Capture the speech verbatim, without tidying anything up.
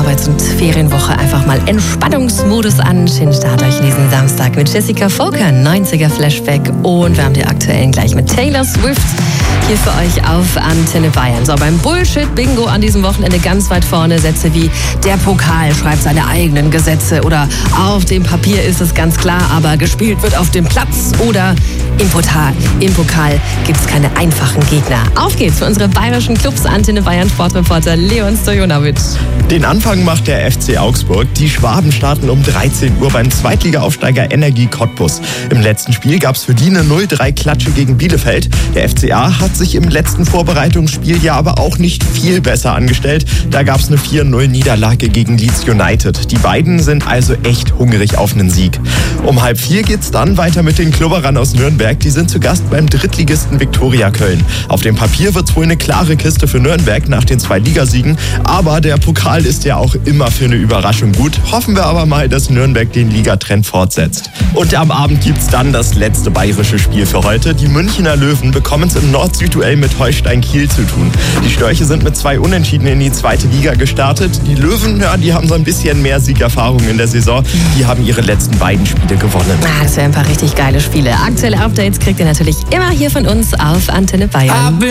Arbeits- und Ferienwoche einfach mal Entspannungsmodus an. Schönen Start euch in diesen Samstag mit Jessica Foker, neunziger Flashback, und wir haben die aktuellen gleich mit Taylor Swift hier für euch auf Antenne Bayern. So, beim Bullshit-Bingo an diesem Wochenende ganz weit vorne Sätze wie der Pokal schreibt seine eigenen Gesetze oder auf dem Papier ist es ganz klar, aber gespielt wird auf dem Platz oder im Pokal, im Pokal gibt es keine einfachen Gegner. Auf geht's für unsere bayerischen Clubs. Antenne Bayern Sportreporter Leon Stojanowitsch. Den Anfang macht der F C Augsburg. Die Schwaben starten um dreizehn Uhr beim Zweitliga-Aufsteiger Energie Cottbus. Im letzten Spiel gab es für die eine null drei Klatsche gegen Bielefeld. Der F C A hat sich im letzten Vorbereitungsspiel ja aber auch nicht viel besser angestellt. Da gab es eine vier null Niederlage gegen Leeds United. Die beiden sind also echt hungrig auf einen Sieg. Um halb vier geht's dann weiter mit den Klubberern aus Nürnberg. Die sind zu Gast beim Drittligisten Viktoria Köln. Auf dem Papier wird's wohl eine klare Kiste für Nürnberg nach den zwei Ligasiegen. Aber der Pokal ist ja auch immer für eine Überraschung gut. Hoffen wir aber mal, dass Nürnberg den Ligatrend fortsetzt. Und am Abend gibt's dann das letzte bayerische Spiel für heute. Die Münchner Löwen bekommen es im Nord-Süd-Duell mit Holstein Kiel zu tun. Die Störche sind mit zwei Unentschieden in die zweite Liga gestartet. Die Löwen, ja, die haben so ein bisschen mehr Siegerfahrung in der Saison. Die haben ihre letzten beiden Spiele gewonnen. Ah, das wären ein paar richtig geile Spiele. Aktuelle Updates kriegt ihr natürlich immer hier von uns auf Antenne Bayern.